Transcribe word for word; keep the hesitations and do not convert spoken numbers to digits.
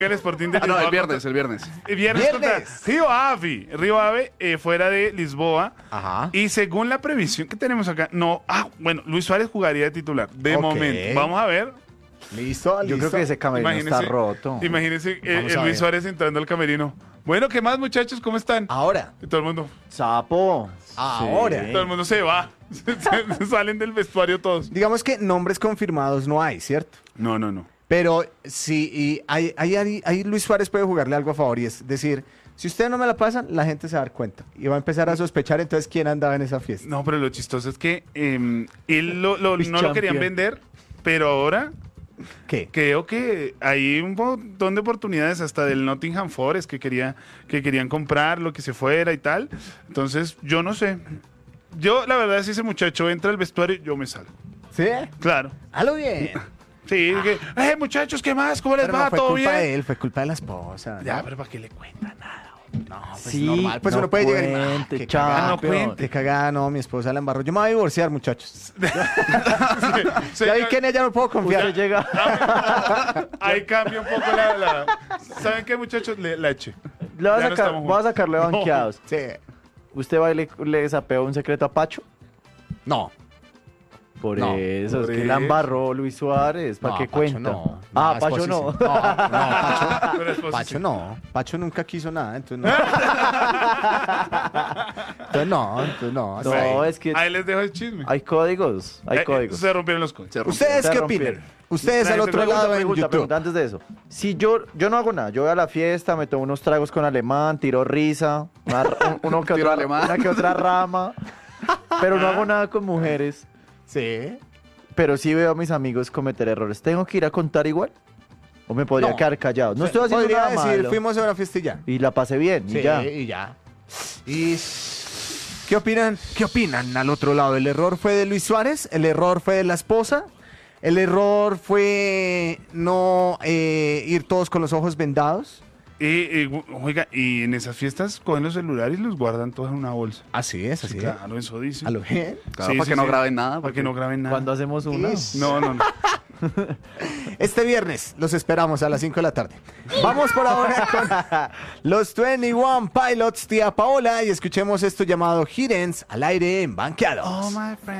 El Sporting de Ah, Lisboa. no, el viernes, el viernes. El viernes, Viernes. contra Río Ave. Río Ave eh, fuera de Lisboa. Ajá. Y según la previsión que tenemos acá, no. Ah, bueno, Luis Suárez jugaría de titular. De Ok. momento. Vamos a ver. Listo, Yo listo. creo que ese camerino está roto. Imagínense eh, Vamos el a Luis ver. Suárez entrando al camerino. Bueno, ¿qué más, muchachos? ¿Cómo están? Ahora. Y todo el mundo, Sapo. Ahora. todo el mundo se va. Se- Salen del vestuario todos. Digamos que nombres confirmados no hay, ¿cierto? No, no, no. Pero sí, y ahí, ahí, ahí- ahí Luis Suárez puede jugarle algo a favor y es decir, si ustedes no me la pasan, la gente se va a dar cuenta y va a empezar a sospechar entonces quién andaba en esa fiesta. No, pero lo chistoso es que eh, él lo, lo- Luis no lo querían Champion. vender, pero ahora ¿Qué? creo que hay un montón de oportunidades hasta del Nottingham Forest que quería que querían comprar lo que se fuera y tal. Entonces, yo no sé. Yo, la verdad, si ese muchacho entra al vestuario, yo me salgo. ¿Sí? Claro. Halo bien. Sí, que, eh, muchachos, ¿qué más? ¿Cómo les Pero va? no fue ¿Todo culpa bien? de él, fue culpa de la esposa. Ya, ¿no? pero ¿para qué le cuenta nada? No, pues Sí, normal. Pues no uno puede llegar y ah, cuente, qué chao, cagada, no cuente. qué cagada, no, mi esposa la embarró. Yo me voy a divorciar, muchachos. Sí, Ya vi sí, que en ella no puedo confiar. Usted llega. ahí cambia un poco la... la- ¿Saben qué, muchachos? Le, la eche. Le va a Ya no sacar, estamos voy a juntos. sacarle No. banqueados. Sí. ¿Usted va y le, le sapea un secreto a Pacho? No. Por No, eso, por es que la eso. embarró Luis Suárez. ¿Para No, qué Pacho cuenta? no. Ah, No, Pacho esposa no. sí. No, no, Pacho. Pero esposa Pacho sí. no. Pacho nunca quiso nada, entonces no. entonces no, entonces no. No, Ahí. es que Ahí les dejo el chisme. hay códigos. Hay Eh, eh, códigos. Se rompieron los códigos. Se rompió. ¿Ustedes Se qué rompieron. opinan? Ustedes al Pregunta, otro Pregunta, lado en pregunta, YouTube. pregunta, antes de eso. Si yo, yo no hago nada, yo voy a la fiesta, me tomo unos tragos con alemán, tiro risa, una, un- uno que Tiro otra, alemán. una que otra rama, pero no hago nada con mujeres, Sí. pero sí veo a mis amigos cometer errores. ¿Tengo que ir a contar igual? ¿O me podría No. quedar callado? No estoy haciendo Podría nada decir, malo. fuimos a una fiesta y ya. Y la pasé bien, y Sí, ya. y ya. ¿Y qué opinan? ¿Qué opinan al otro lado? ¿El error fue de Luis Suárez? ¿El error fue de la esposa? ¿El error fue no eh, ir todos con los ojos vendados? Y, y, oiga, y en esas fiestas cogen los celulares y los guardan todos en una bolsa. Así es, así es. Claro, eso dice. A lo bien. Claro, Sí, para sí, que no sí. graben nada. Para que no graben nada. Cuando hacemos una. Ish. No, no, no. Este viernes los esperamos a las cinco de la tarde. Vamos por ahora con los veintiuno Pilots, tía Paola, y escuchemos esto llamado Hidden al aire en Banqueados. Oh, my friend.